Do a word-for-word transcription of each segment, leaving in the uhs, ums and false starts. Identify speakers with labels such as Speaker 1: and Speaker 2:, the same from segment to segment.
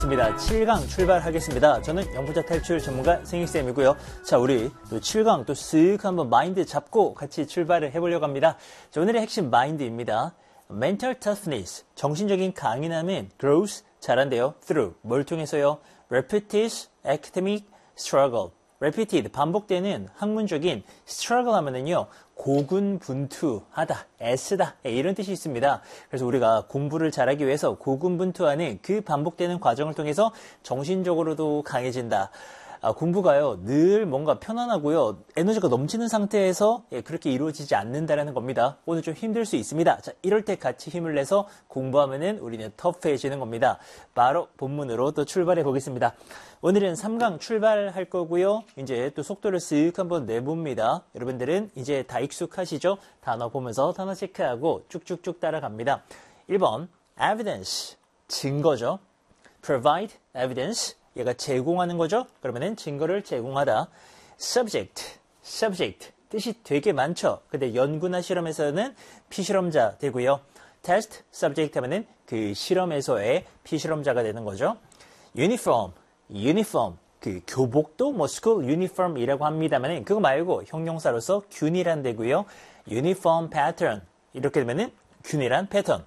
Speaker 1: 입니다. 칠 강 출발하겠습니다. 저는 영분자 탈출 전문가 생익쌤이고요. 자, 우리 또 칠 강 또 쓱 한번 마인드 잡고 같이 출발을 해보려고 합니다. 자, 오늘의 핵심 마인드입니다. Mental toughness, 정신적인 강인함은 grows, 자란대요. through, 뭘 통해서요? Repetitious academic struggle. repeated, 반복되는 학문적인 struggle 하면은요, 고군분투하다, 애쓰다, 이런 뜻이 있습니다. 그래서 우리가 공부를 잘하기 위해서 고군분투하는 그 반복되는 과정을 통해서 정신적으로도 강해진다. 아, 공부가요, 늘 뭔가 편안하고요, 에너지가 넘치는 상태에서 예, 그렇게 이루어지지 않는다라는 겁니다. 오늘 좀 힘들 수 있습니다. 자, 이럴 때 같이 힘을 내서 공부하면은 우리는 터프해지는 겁니다. 바로 본문으로 또 출발해 보겠습니다. 오늘은 삼 강 출발할 거고요. 이제 또 속도를 쓱 한번 내봅니다. 여러분들은 이제 다 익숙하시죠? 단어 보면서 단어 체크하고 쭉쭉쭉 따라갑니다. 일 번, evidence, 증거죠. provide evidence, 얘가 제공하는 거죠. 그러면은 증거를 제공하다. subject, subject, 뜻이 되게 많죠. 근데 연구나 실험에서는 피실험자 되고요. test, subject 하면은 그 실험에서의 피실험자가 되는 거죠. uniform, uniform, 그 교복도 뭐 school uniform이라고 합니다만은 그거 말고 형용사로서 균일한 되고요. uniform pattern, 이렇게 되면은 균일한 패턴.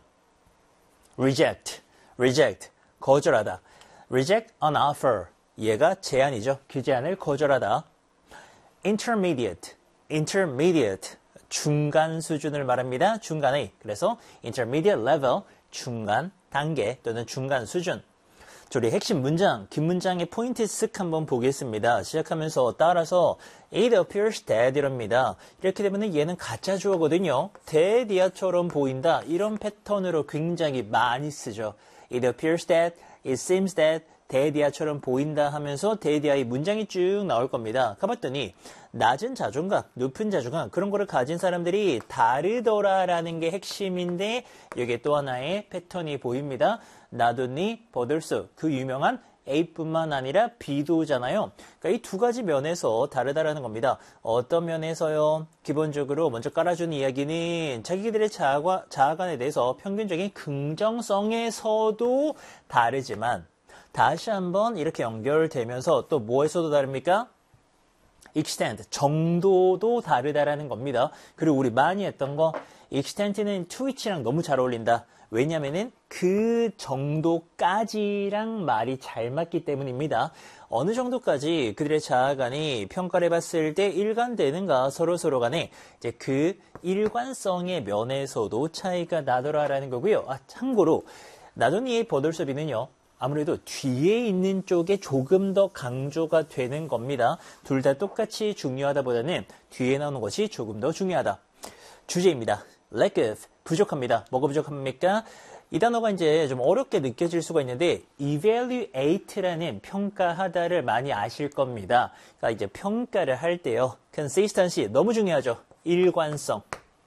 Speaker 1: reject, reject, 거절하다. reject an offer, 얘가 제안이죠. 그 제안을 거절하다. intermediate, intermediate, 중간 수준을 말합니다. 중간의, 그래서 intermediate level, 중간 단계 또는 중간 수준. 우리 핵심 문장, 긴 문장의 포인트 쓱 한번 보겠습니다. 시작하면서 따라서 it appears that 이럽니다. 이렇게 되면 얘는 가짜 주어거든요. that이야처럼 보인다. 이런 패턴으로 굉장히 많이 쓰죠. it appears that, it seems that, that이야처럼 보인다 하면서 that이야의 문장이 쭉 나올 겁니다. 가봤더니 낮은 자존감, 높은 자존감 그런 거를 가진 사람들이 다르더라라는 게 핵심인데 여기에 또 하나의 패턴이 보입니다. 나도니 버들스, 그 유명한 A뿐만 아니라 B도잖아요. 그러니까 이 두 가지 면에서 다르다라는 겁니다. 어떤 면에서요? 기본적으로 먼저 깔아준 이야기는 자기들의 자아가, 자아관에 대해서 평균적인 긍정성에서도 다르지만 다시 한번 이렇게 연결되면서 또 뭐에서도 다릅니까? extent, 정도도 다르다라는 겁니다. 그리고 우리 많이 했던 거 extent는 to which랑 너무 잘 어울린다. 왜냐면은 그 정도까지랑 말이 잘 맞기 때문입니다. 어느 정도까지 그들의 자아관이 평가를 해봤을 때 일관되는가 서로서로 간에 이제 그 일관성의 면에서도 차이가 나더라라는 거고요. 아, 참고로 나도니의 버들서비는요. 아무래도 뒤에 있는 쪽에 조금 더 강조가 되는 겁니다. 둘 다 똑같이 중요하다 보다는 뒤에 나오는 것이 조금 더 중요하다. 주제입니다. lack of, 부족합니다. 뭐가 부족합니까? 이 단어가 이제 좀 어렵게 느껴질 수가 있는데 evaluate라는 평가하다를 많이 아실 겁니다. 그러니까 이제 평가를 할 때요. consistency, 너무 중요하죠. 일관성.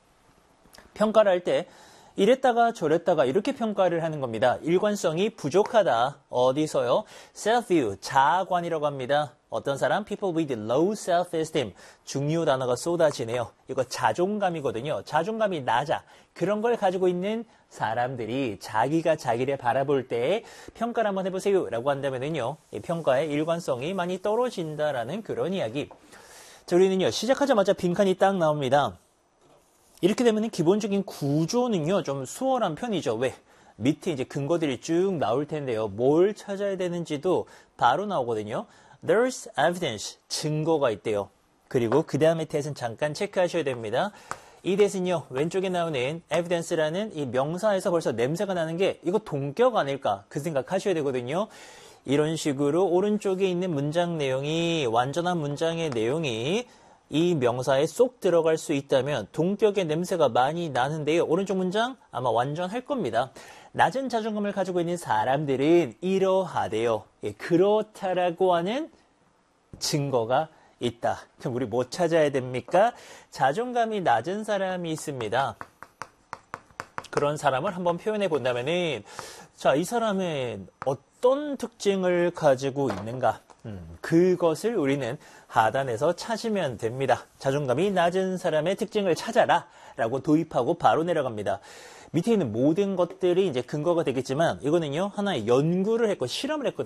Speaker 1: 평가를 할 때 이랬다가 저랬다가 이렇게 평가를 하는 겁니다. 일관성이 부족하다. 어디서요? self-view, 자아관이라고 합니다. 어떤 사람? people with low self-esteem. 중요 단어가 쏟아지네요. 이거 자존감이거든요. 자존감이 낮아. 그런 걸 가지고 있는 사람들이 자기가 자기를 바라볼 때 평가를 한번 해보세요. 라고 한다면은요. 이 평가의 일관성이 많이 떨어진다라는 그런 이야기. 자, 우리는요. 시작하자마자 빈칸이 딱 나옵니다. 이렇게 되면 기본적인 구조는요, 좀 수월한 편이죠. 왜? 밑에 이제 근거들이 쭉 나올 텐데요. 뭘 찾아야 되는지도 바로 나오거든요. There's evidence, 증거가 있대요. 그리고 그 다음에 that은 잠깐 체크하셔야 됩니다. 이 that은요, 왼쪽에 나오는 evidence라는 이 명사에서 벌써 냄새가 나는 게 이거 동격 아닐까? 그 생각하셔야 되거든요. 이런 식으로 오른쪽에 있는 문장 내용이, 완전한 문장의 내용이 이 명사에 쏙 들어갈 수 있다면 동격의 냄새가 많이 나는데요. 오른쪽 문장 아마 완전할 겁니다. 낮은 자존감을 가지고 있는 사람들은 이러하대요. 예, 그렇다라고 하는 증거가 있다. 그럼 우리 뭐 찾아야 됩니까? 자존감이 낮은 사람이 있습니다. 그런 사람을 한번 표현해 본다면은 자, 이 사람은 어떤 특징을 가지고 있는가? 음, 그것을 우리는 하단에서 찾으면 됩니다. 자존감이 낮은 사람의 특징을 찾아라 라고 도입하고 바로 내려갑니다. 밑에 있는 모든 것들이 이제 근거가 되겠지만 이거는요 하나의 연구를 했고 실험을 했거든요.